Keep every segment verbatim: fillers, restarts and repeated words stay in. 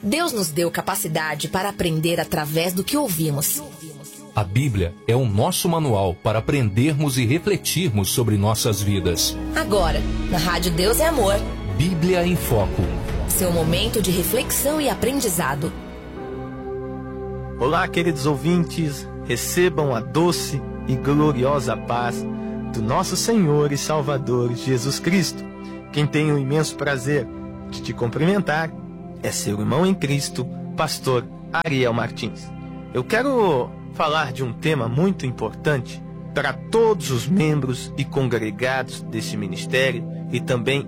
Deus nos deu capacidade para aprender através do que ouvimos. A Bíblia é o nosso manual para aprendermos e refletirmos sobre nossas vidas. Agora, na Rádio Deus é Amor. Bíblia em Foco. Seu momento de reflexão e aprendizado. Olá, queridos ouvintes. Recebam a doce e gloriosa paz do nosso Senhor e Salvador Jesus Cristo. Quem tem o imenso prazer de te cumprimentar é seu irmão em Cristo, pastor Ariel Martins. Eu quero falar de um tema muito importante para todos os membros e congregados deste ministério e também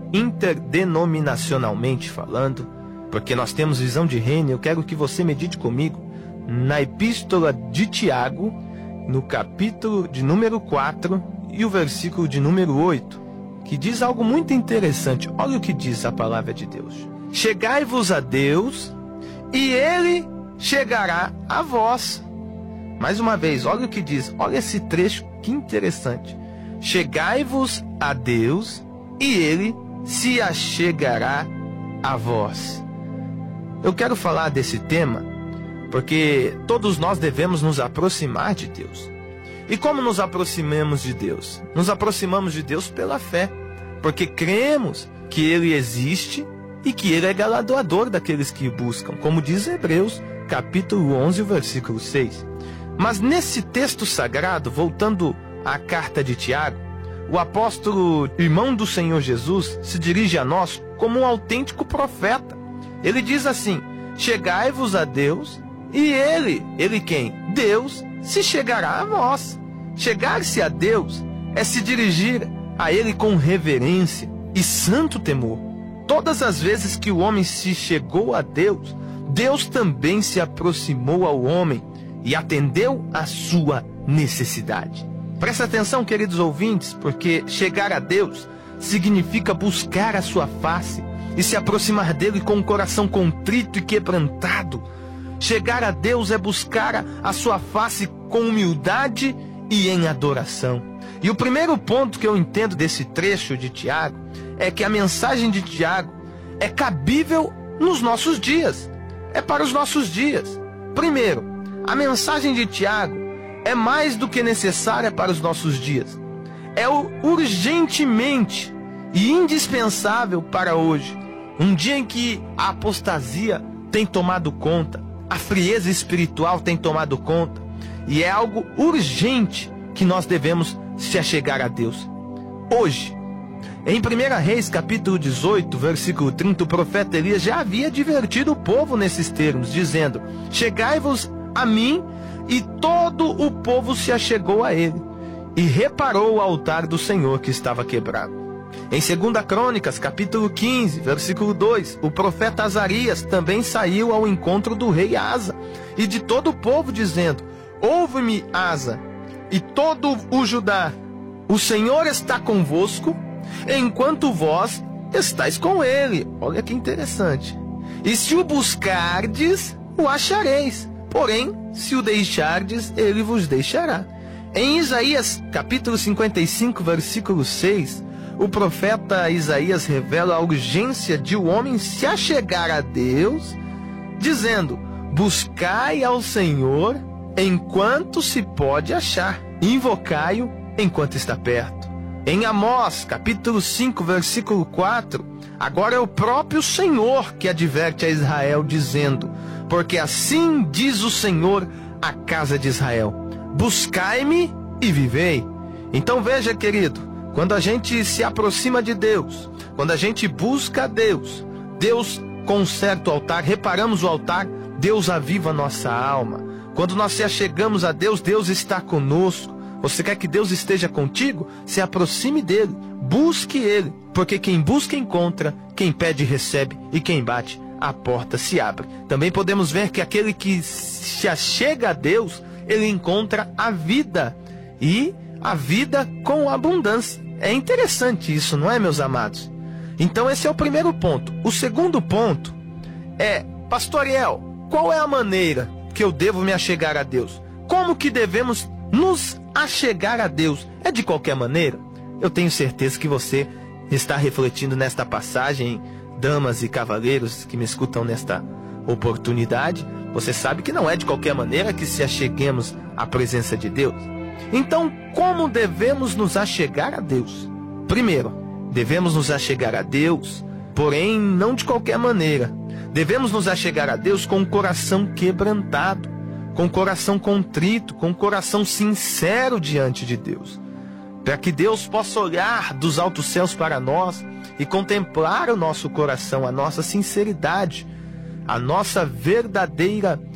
interdenominacionalmente falando, porque nós temos visão de reino. Eu quero que você medite comigo na Epístola de Tiago, no capítulo de número quatro e o versículo de número oito, que diz algo muito interessante. Olha o que diz a palavra de Deus. Chegai-vos a Deus, e Ele chegará a vós. Mais uma vez, olha o que diz. Olha esse trecho, que interessante. Chegai-vos a Deus, e Ele se achegará a vós. Eu quero falar desse tema, porque todos nós devemos nos aproximar de Deus. E como nos aproximamos de Deus? Nos aproximamos de Deus pela fé, porque cremos que Ele existe e que Ele é galardoador daqueles que o buscam, como diz Hebreus, capítulo onze, versículo seis. Mas nesse texto sagrado, voltando à carta de Tiago, o apóstolo, irmão do Senhor Jesus, se dirige a nós como um autêntico profeta. Ele diz assim: chegai-vos a Deus, e Ele, Ele quem? Deus, se chegará a vós. Chegar-se a Deus é se dirigir a Ele com reverência e santo temor. Todas as vezes que o homem se chegou a Deus, Deus também se aproximou ao homem e atendeu a sua necessidade. Presta atenção, queridos ouvintes, porque chegar a Deus significa buscar a sua face e se aproximar dele com o coração contrito e quebrantado. Chegar a Deus é buscar a sua face com humildade e em adoração. E o primeiro ponto que eu entendo desse trecho de Tiago é que a mensagem de Tiago é cabível nos nossos dias. É para os nossos dias. Primeiro, a mensagem de Tiago é mais do que necessária para os nossos dias. É urgentemente e indispensável para hoje. Um dia em que a apostasia tem tomado conta, a frieza espiritual tem tomado conta, e é algo urgente que nós devemos se achegar a Deus. Hoje, em primeira Reis, capítulo dezoito, versículo trinta, o profeta Elias já havia advertido o povo nesses termos, dizendo: chegai-vos a mim, e todo o povo se achegou a ele, e reparou o altar do Senhor que estava quebrado. Em segunda Crônicas, capítulo quinze, versículo dois, o profeta Azarias também saiu ao encontro do rei Asa e de todo o povo, dizendo: ouve-me, Asa, e todo o Judá, o Senhor está convosco, enquanto vós estáis com ele. Olha que interessante. E se o buscardes, o achareis. Porém, se o deixardes, ele vos deixará. Em Isaías, capítulo cinquenta e cinco, versículo seis, o profeta Isaías revela a urgência de o homem se achegar a Deus, dizendo: buscai ao Senhor enquanto se pode achar, invocai-o enquanto está perto. Em Amós, capítulo cinco, versículo quatro, agora é o próprio Senhor que adverte a Israel, dizendo: porque assim diz o Senhor à casa de Israel: buscai-me e vivei. Então veja, querido, quando a gente se aproxima de Deus, quando a gente busca a Deus, Deus conserta o altar, reparamos o altar, Deus aviva a nossa alma. Quando nós se achegamos a Deus, Deus está conosco. Você quer que Deus esteja contigo? Se aproxime dele, busque ele, porque quem busca encontra, quem pede recebe, e quem bate, a porta se abre. Também podemos ver que aquele que se achega a Deus, ele encontra a vida, e a vida com abundância. É interessante isso, não é, meus amados? Então esse é o primeiro ponto. O segundo ponto é: Pastor Ariel, qual é a maneira que eu devo me achegar a Deus? Como que devemos nos achegar a Deus? É de qualquer maneira? Eu tenho certeza que você está refletindo nesta passagem, damas e cavaleiros que me escutam nesta oportunidade, você sabe que não é de qualquer maneira que se acheguemos à presença de Deus. Então, como devemos nos achegar a Deus? Primeiro, devemos nos achegar a Deus, porém não de qualquer maneira. Devemos nos achegar a Deus com o coração quebrantado, com o coração contrito, com o coração sincero diante de Deus, para que Deus possa olhar dos altos céus para nós e contemplar o nosso coração, a nossa sinceridade, a nossa verdadeira